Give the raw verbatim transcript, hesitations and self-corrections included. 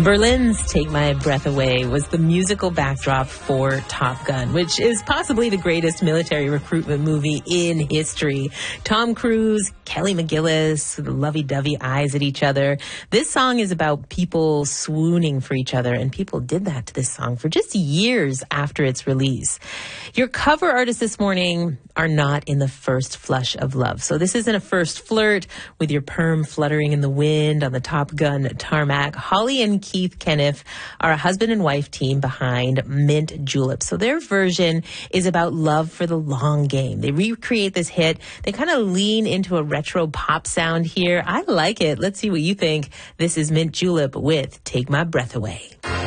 Berlin's Take My Breath Away was the musical backdrop for Top Gun, which is possibly the greatest military recruitment movie in history. Tom Cruise, Kelly McGillis, the lovey-dovey eyes at each other. This song is about people swooning for each other, and people did that to this song for just years after its release. Your cover artists this morning are not in the first flush of love. So this isn't a first flirt with your perm fluttering in the wind on the Top Gun tarmac. Holly and Keith Keniff are a husband and wife team behind Mint Julep. So their version is about love for the long game. They recreate this hit. They kind of lean into a retro pop sound here. I like it. Let's see what you think. This is Mint Julep with Take My Breath Away.